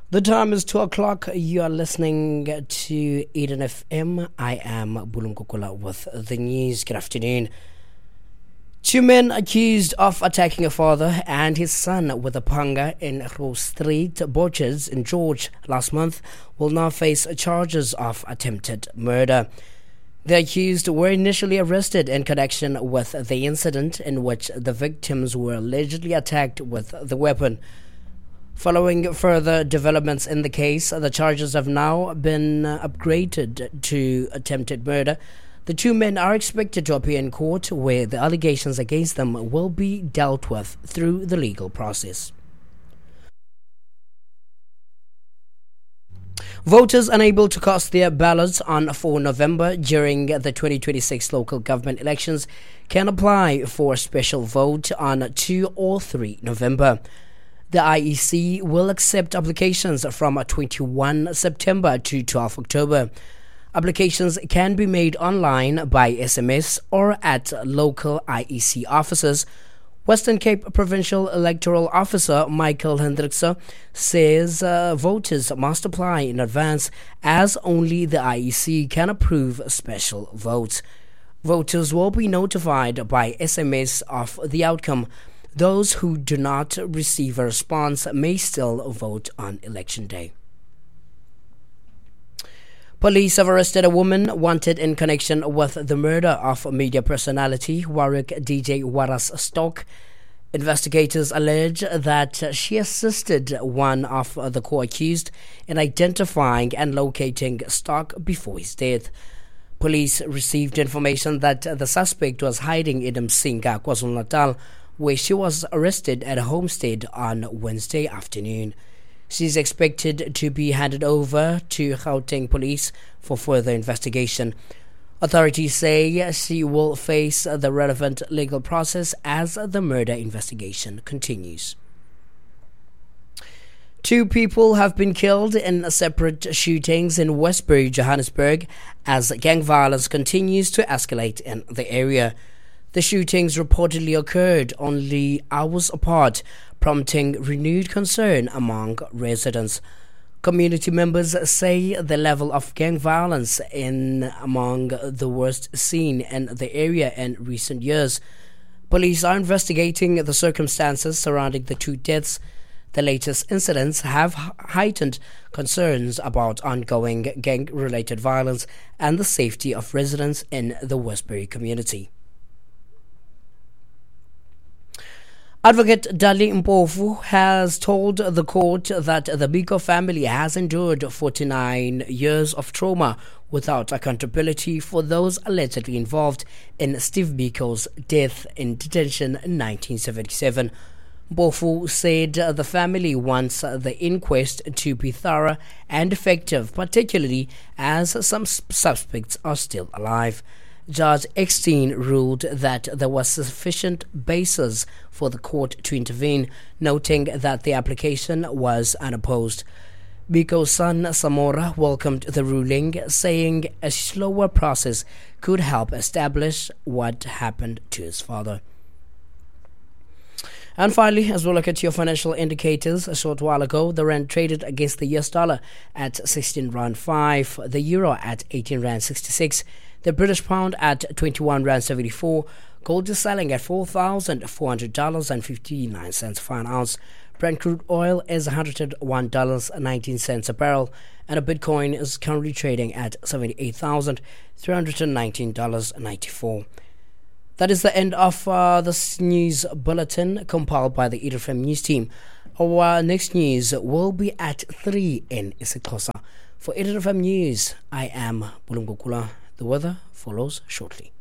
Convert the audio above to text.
The time is 2 o'clock. You are listening to Eden FM. I am Bulumkukula with the news. Good afternoon. Two men accused of attacking a father and his son with a panga in Rose Street, Borges in George last month will now face charges of attempted murder. The accused were initially arrested in connection with the incident in which the victims were allegedly attacked with the weapon. Following further developments in the case, the charges have now been upgraded to attempted murder. The two men are expected to appear in court, where the allegations against them will be dealt with through the legal process. Voters unable to cast their ballots on 4 November during the 2026 local government elections can apply for a special vote on 2 or 3 November. The IEC will accept applications from 21 September to 12 October. Applications can be made online by SMS or at local IEC offices. Western Cape Provincial Electoral Officer Michael Hendrickse says voters must apply in advance, as only the IEC can approve special votes. Voters will be notified by SMS of the outcome. Those who do not receive a response may still vote on election day. Police have arrested a woman wanted in connection with the murder of media personality Warwick DJ Waras Stock. Investigators allege that she assisted one of the co-accused in identifying and locating Stock before his death. Police received information that the suspect was hiding in Msinga, KwaZulu-Natal, where she was arrested at a homestead on Wednesday afternoon. She is expected to be handed over to Gauteng police for further investigation. Authorities say she will face the relevant legal process as the murder investigation continues. 2 people have been killed in separate shootings in Westbury, Johannesburg, as gang violence continues to escalate in the area. The shootings reportedly occurred only hours apart, prompting renewed concern among residents. Community members say the level of gang violence is among the worst seen in the area in recent years. Police are investigating the circumstances surrounding the 2 deaths. The latest incidents have heightened concerns about ongoing gang-related violence and the safety of residents in the Westbury community. Advocate Dali Mpofu has told the court that the Biko family has endured 49 years of trauma without accountability for those allegedly involved in Steve Biko's death in detention in 1977. Mpofu said the family wants the inquest to be thorough and effective, particularly as some suspects are still alive. Judge Eckstein ruled that there was sufficient basis for the court to intervene, noting that the application was unopposed. Biko's son Samora welcomed the ruling, saying a slower process could help establish what happened to his father. And finally, as we look at your financial indicators, a short while ago, the rand traded against the US dollar at 16 rand 5, the euro at 18 rand 66, the British pound at 21 rand 74. Gold is selling at $4,400.59 for an ounce. Brent crude oil is $101.19 a barrel, and a Bitcoin is currently trading at $78,319.94. That is the end of this news bulletin compiled by the EDFM news team. Our next news will be at 3 in isiXhosa. For EDFM News, I am Bulumkukula. The weather follows shortly.